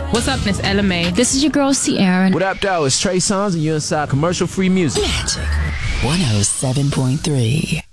What's up, Miss Ella May? This is your girl, Ciara. What up, though? It's Trey Songz, and you're inside commercial-free music. Magic 107.3.